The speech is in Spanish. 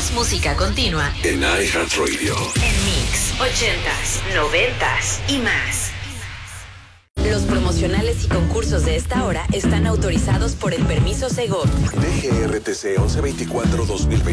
Más música continua en iHeartRadio. En Mix 80s, 90s y más. Los promocionales y concursos de esta hora están autorizados por el permiso Segov. DGRTC 1124-2020.